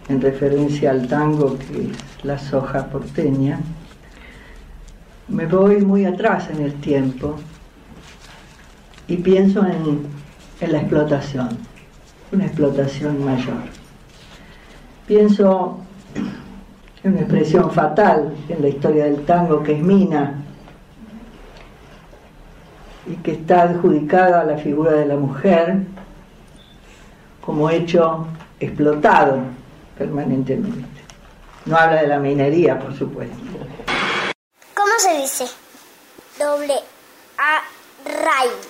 en referencia al tango, que es la soja porteña, me voy muy atrás en el tiempo y pienso en la explotación, una explotación mayor. Pienso en una expresión fatal en la historia del tango, que es mina, y que está adjudicada a la figura de la mujer como hecho explotado permanentemente. No habla de la minería, por supuesto. ¿Cómo se dice? Doble A, ray.